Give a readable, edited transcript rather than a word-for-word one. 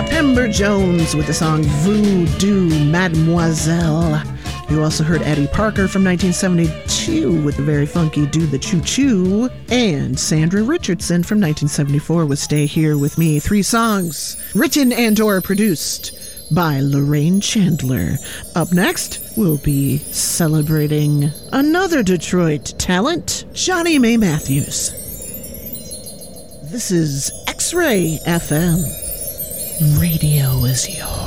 September Jones with the song Voodoo Mademoiselle. You also heard Eddie Parker from 1972 with the very funky Do the Choo Choo, and Sandra Richardson from 1974 with Stay Here With Me. 3 songs written and or produced by Lorraine Chandler. Up next, we'll be celebrating another Detroit talent, Johnny May Matthews. This is X-Ray FM. Radio is yours.